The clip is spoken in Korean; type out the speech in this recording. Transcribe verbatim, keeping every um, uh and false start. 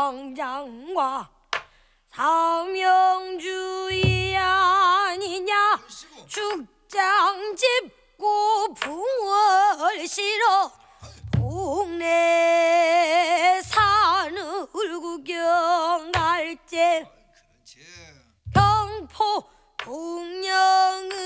당장과 사명주의 아니냐 죽장 짚고 붕을 실어 동네 산을 구경할 때 경포 동령은